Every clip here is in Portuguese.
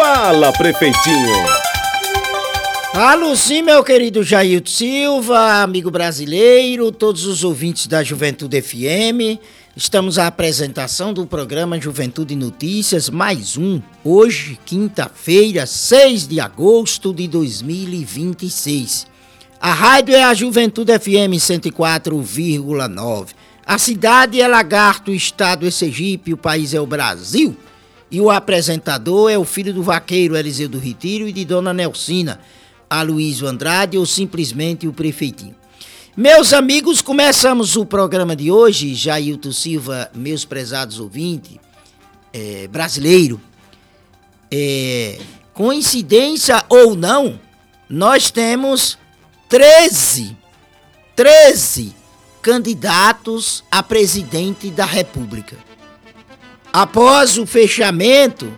Fala, prefeitinho. Alô, sim, meu querido Jailton Silva, amigo brasileiro, todos os ouvintes da Juventude FM. Estamos à apresentação do programa Juventude Notícias, mais um, hoje, quinta-feira, 6 de agosto de 2026. A rádio é a Juventude FM 104,9. A cidade é Lagarto, o estado é Sergipe, o país é o Brasil. E o apresentador é o filho do vaqueiro Eliseu do Retiro e de Dona Nelsina, Aloysio Andrade ou simplesmente o prefeitinho. Meus amigos, começamos o programa de hoje, Jailton Silva, meus prezados ouvintes, brasileiro. Coincidência ou não, nós temos 13 candidatos a presidente da República. Após o fechamento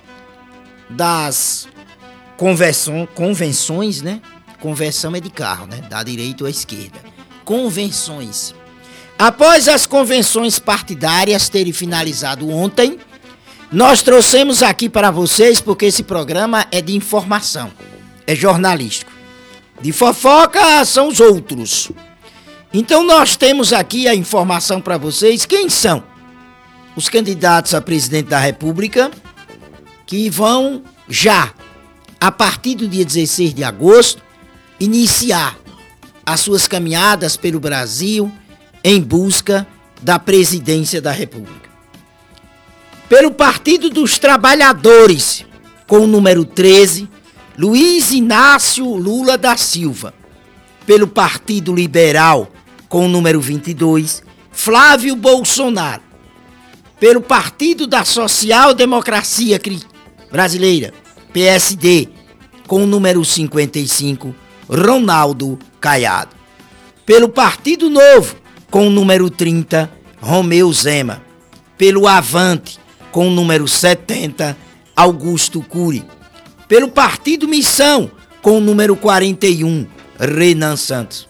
das convenções, né? Conversão é de carro, né? Da direita à esquerda. Convenções. Após as convenções partidárias terem finalizado ontem, nós trouxemos aqui para vocês, porque esse programa é de informação, é jornalístico. De fofoca são os outros. Então nós temos aqui a informação para vocês. Quem são os candidatos a presidente da República que vão já, a partir do dia 16 de agosto, iniciar as suas caminhadas pelo Brasil em busca da presidência da República. Pelo Partido dos Trabalhadores, com o número 13, Luiz Inácio Lula da Silva. Pelo Partido Liberal, com o número 22, Flávio Bolsonaro. Pelo Partido da Social Democracia Brasileira, PSD, com o número 55, Ronaldo Caiado. Pelo Partido Novo, com o número 30, Romeu Zema. Pelo Avante, com o número 70, Augusto Cury. Pelo Partido Missão, com o número 41, Renan Santos.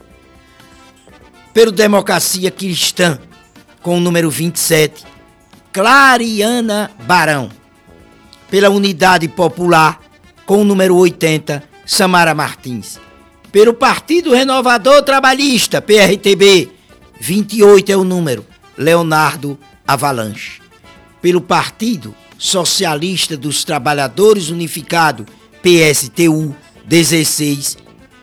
Pelo Democracia Cristã, com o número 27, Clariana Barão. Pela Unidade Popular, com o número 80, Samara Martins. Pelo Partido Renovador Trabalhista, PRTB, 28 é o número, Leonardo Avalanche. Pelo Partido Socialista dos Trabalhadores Unificado, PSTU, 16,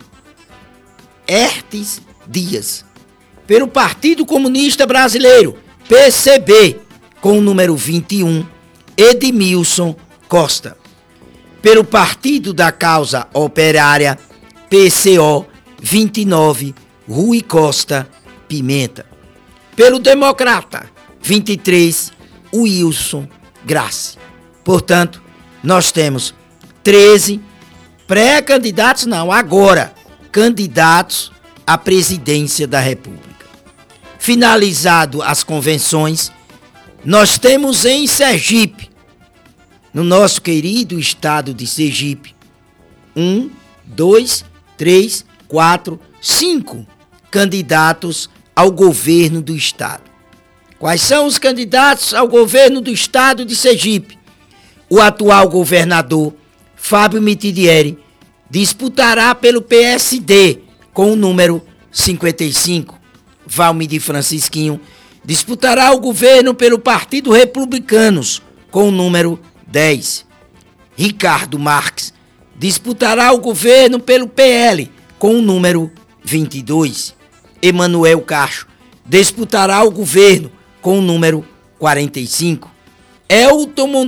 Hertes Dias. Pelo Partido Comunista Brasileiro, PCB, com o número 21, Edmilson Costa. Pelo Partido da Causa Operária, PCO, 29, Rui Costa Pimenta. Pelo Democrata, 23, Wilson Grace. Portanto, nós temos 13 pré-candidatos, não, agora, candidatos à presidência da República. Finalizado as convenções, nós temos em Sergipe, no nosso querido estado de Sergipe, 1, 2, 3, 4, 5 candidatos ao governo do estado. Quais são os candidatos ao governo do estado de Sergipe? O atual governador, Fábio Mitidieri, disputará pelo PSD com o número 55. Valmir Francisquinho disputará o governo pelo Partido Republicanos com o número 10. Ricardo Marques disputará o governo pelo PL com o número 22. Emanuel Cacho disputará o governo com o número 45. Elton